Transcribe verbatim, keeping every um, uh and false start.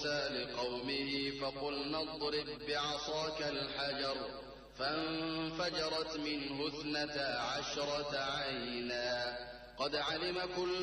موسى لقومه فقلنا اضرب بعصاك الحجر فانفجرت منه اثنتا عشرة عينا قد علم كل